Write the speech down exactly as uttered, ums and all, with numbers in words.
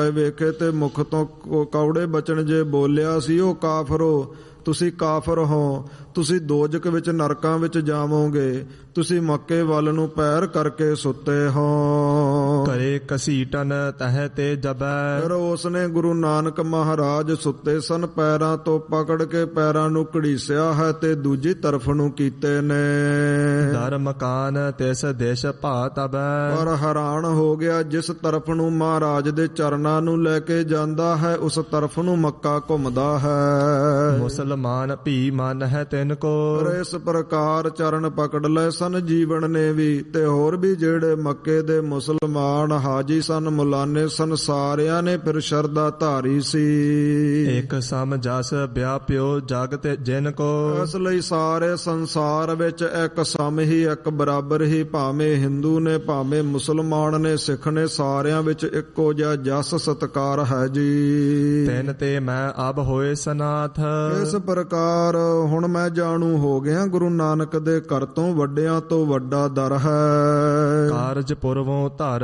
ਵੇਖੇ ਤੇ ਮੁਖ ਤੋਂ ਕੌੜੇ ਬਚਨ ਜੇ ਬੋਲਿਆ ਸੀ, ਉਹ ਕਾਫਰੋ ਤੁਸੀਂ ਕਾਫਰ ਹੋ, ਤੁਸੀਂ ਦੋਜਕ ਵਿੱਚ ਨਰਕਾਂ ਵਿੱਚ ਜਾਵੋਗੇ, ਤੁਸੀਂ ਮੱਕੇ ਵੱਲ ਨੂੰ ਪੈਰ ਕਰਕੇ ਸੁੱਤੇ ਹੋ। ਕਰੇ ਕਸੀਟਨ ਤਹਿ ਤੇ ਜਬੈ। ਫਿਰ ਉਸਨੇ ਗੁਰੂ ਨਾਨਕ ਮਹਾਰਾਜ ਸੁੱਤੇ ਸਨ, ਪੈਰਾਂ ਤੋਂ ਪਕੜ ਕੇ ਪੈਰਾਂ ਨੂੰ ਘੜੀਸਿਆ ਹੈ ਤੇ ਦੂਜੀ ਤਰਫ ਨੂੰ ਕੀਤੇ ਨੇ। ਦਰ ਮਕਾਨ ਤਿਸ ਦਿਸ਼ ਭਾ ਤਬੈ। ਪਰ ਹੈਰਾਨ ਹੋ ਗਿਆ, ਜਿਸ ਤਰਫ ਨੂੰ ਮਹਾਰਾਜ ਦੇ ਚਰਨਾਂ ਨੂੰ ਲੈ ਕੇ ਜਾਂਦਾ ਹੈ ਉਸ ਤਰਫ ਨੂੰ ਮੱਕਾ ਘੁੰਮਦਾ ਹੈ। ਮੁਸਲਮਾਨ ਭੀ ਮਨ ਹੈ ਤਿਨ ਕੋ। ਪਰ ਇਸ ਪ੍ਰਕਾਰ ਚਰਨ ਪਕੜ ਲਏ ਸਨ ਜੀਵਨ ਨੇ ਵੀ, ਤੇ ਹੋਰ ਵੀ ਜਿਹੜੇ ਮੱਕੇ ਦੇ ਮੁਸਲਮਾਨ ਹਾਜੀ ਸਨ, ਮੁਲਾਨੇ ਸਨ, ਸਾਰਿਆਂ ਨੇ ਫਿਰ ਸ਼ਰਧਾ ਧਾਰੀ ਸੀ। ਇੱਕ ਸਮ ਜਸ ਵਿਆਪਿਓ ਜਗ ਤੇ ਜਿਨ ਕੋ। ਇਸ ਲਈ ਸਾਰੇ ਸੰਸਾਰ ਵਿੱਚ ਇੱਕ ਸਮ ਹੀ, ਇੱਕ ਬਰਾਬਰ ਹੀ, ਭਾਵੇਂ ਹਿੰਦੂ ਨੇ ਭਾਵੇਂ ਮੁਸਲਮਾਨ ਨੇ ਸਿੱਖ ਨੇ, ਸਾਰਿਆਂ ਵਿੱਚ ਇੱਕੋ ਜਿਹਾ ਜਸ ਸਤਕਾਰ ਹੈ ਜੀ। ਤਿਨ ਤੇ ਮੈਂ ਅਬ ਹੋਏ ਸਨਾਥ। ਇਸ ਪ੍ਰਕਾਰ ਹੁਣ ਮੈਂ ਜਾਣੂ ਹੋ ਗਿਆ, ਗੁਰੂ ਨਾਨਕ ਦੇ ਘਰ ਤੋਂ ਵੱਡਿਆਂ ਤੋਂ ਵੱਡਾ ਦਰ ਹੈ। ਕਾਰਜ ਪੁਰਵੋਂ ਧਰ